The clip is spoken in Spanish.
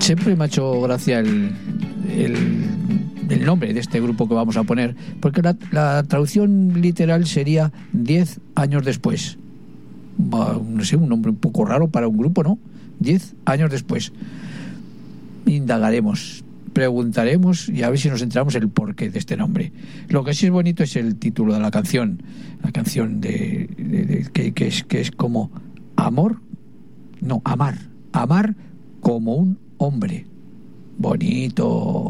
Siempre me ha hecho gracia el nombre de este grupo que vamos a poner, porque la traducción literal sería 10 años después. No sé, un nombre un poco raro para un grupo, ¿no? 10 años después. Indagaremos, preguntaremos y a ver si nos enteramos el porqué de este nombre. Lo que sí es bonito es el título de la canción que es como amar como un hombre. Bonito.